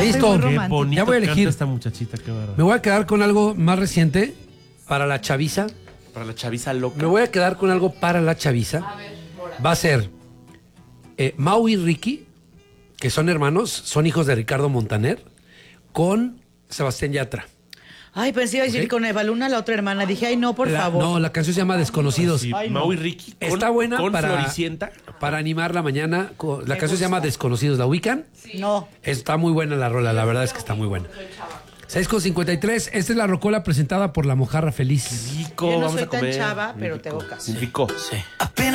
Ahí soy está. muy Qué romántica. bonito Ya voy a canta elegir. esta muchachita, qué bárbaro. Me voy a quedar con algo más reciente para la chaviza. Para la chaviza loca. Me voy a quedar con algo para la chaviza. Va a ser Mau y Ricky, que son hermanos, son hijos de Ricardo Montaner, con Sebastián Yatra. Ay, pensé iba a decir ¿Ok? con Eva Luna, la otra hermana. Dije, ay, no, por favor. No, la canción se llama Desconocidos. Sí, Ay, no. Mau y Ricky. Está buena con para, Floricienta. para animar la mañana. La canción se llama Desconocidos. ¿La ubican? No. Está muy buena la rola, la verdad es que está muy buena. 6:53, esta es la rocola presentada por La Mojarra Feliz. Rico, Yo no vamos soy a comer. tan chava, pero Rico. tengo caso. Rico. Apenas